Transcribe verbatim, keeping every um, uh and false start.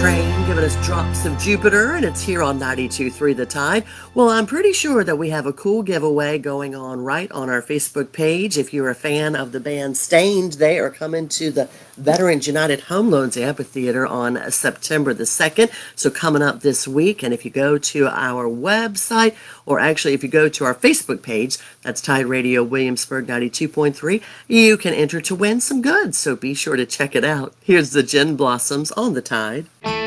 Train giving us Drops of Jupiter, and it's here on ninety-two point three The Tide. Well, I'm pretty sure that we have a cool giveaway going on right on our Facebook page. If you're a fan of the band Stained, they are coming to the Veterans United Home Loans Amphitheater on September the second, so coming up this week. And if you go to our website, or actually if you go to our Facebook page, that's Tide Radio Williamsburg ninety-two point three, you can enter to win some goods, so be sure to check it out. Here's the Gin Blossoms on the Tide.